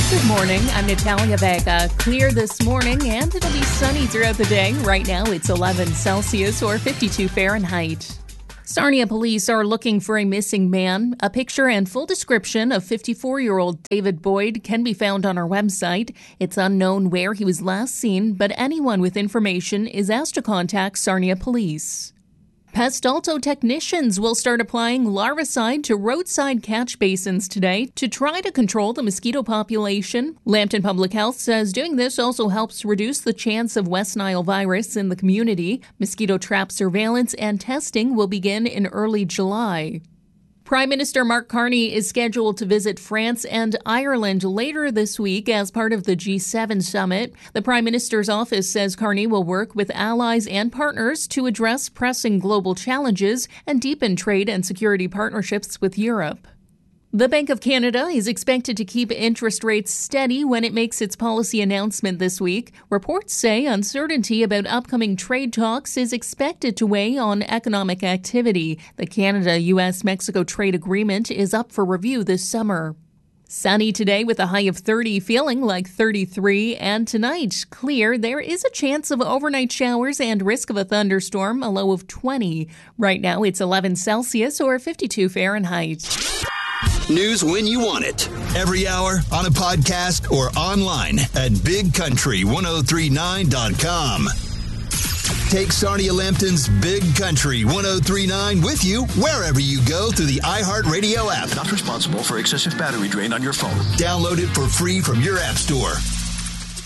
Good morning. I'm Natalia Vega. Clear this morning, and it'll be sunny throughout the day. Right now, it's 11 Celsius or 52 Fahrenheit. Sarnia police are looking for a missing man. A picture and full description of 54-year-old David Boyd can be found on our website. It's unknown where he was last seen, but anyone with information is asked to contact Sarnia Police. Pest Alto technicians will start applying larvicide to roadside catch basins today to try to control the mosquito population. Lambton Public Health says doing this also helps reduce the chance of West Nile virus in the community. Mosquito trap surveillance and testing will begin in early July. Prime Minister Mark Carney is scheduled to visit France and Ireland later this week as part of the G7 summit. The Prime Minister's office says Carney will work with allies and partners to address pressing global challenges and deepen trade and security partnerships with Europe. The Bank of Canada is expected to keep interest rates steady when it makes its policy announcement this week. Reports say uncertainty about upcoming trade talks is expected to weigh on economic activity. The Canada-US-Mexico trade agreement is up for review this summer. Sunny today with a high of 30, feeling like 33, and tonight, clear. There is a chance of overnight showers and risk of a thunderstorm, a low of 20. Right now, it's 11 Celsius or 52 Fahrenheit. News when you want it. Every hour on a podcast or online at bigcountry1039.com. Take Sarnia Lambton's Big Country 1039 with you wherever you go through the iHeartRadio app. Not responsible for excessive battery drain on your phone. Download it for free from your app store.